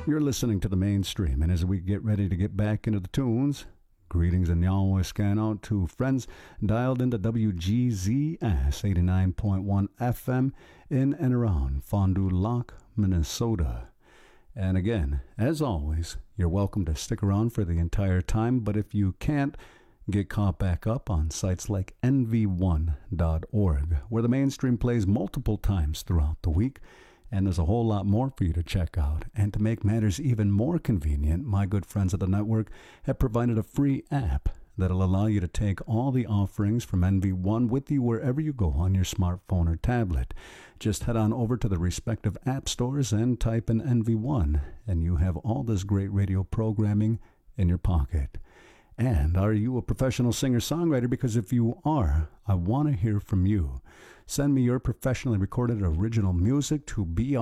You're listening to the mainstream, and as we get ready to get back into the tunes, greetings and Yahweh scan out to friends dialed into WGZS 89.1 FM in and around Fond du Lac, Minnesota. And again, as always, you're welcome to stick around for the entire time, but if you can't, get caught back up on sites like nv1.org, where the mainstream plays multiple times throughout the week. And there's a whole lot more for you to check out. And to make matters even more convenient, my good friends at the network have provided a free app that'll allow you to take all the offerings from NV1 with you wherever you go on your smartphone or tablet. Just head on over to the respective app stores and type in NV1, and you have all this great radio programming in your pocket. And are you a professional singer-songwriter? Because if you are, I want to hear from you. Send me your professionally recorded original music to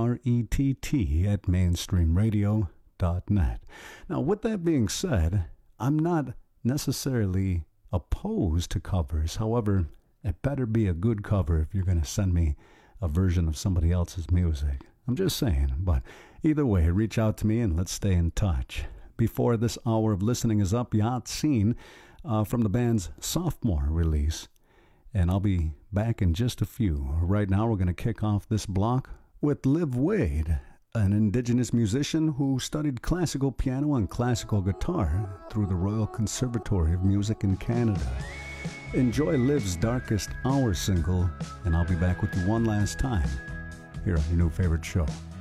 brett@mainstreamradio.net. Now, with that being said, I'm not necessarily opposed to covers. However, it better be a good cover if you're going to send me a version of somebody else's music. I'm just saying, but either way, reach out to me and let's stay in touch. Before this hour of listening is up, Yatseen from the band's sophomore release. And I'll be back in just a few. Right now, we're going to kick off this block with Liv Wade, an indigenous musician who studied classical piano and classical guitar through the Royal Conservatory of Music in Canada. Enjoy Liv's Darkest Hour single, and I'll be back with you one last time here on your new favorite show.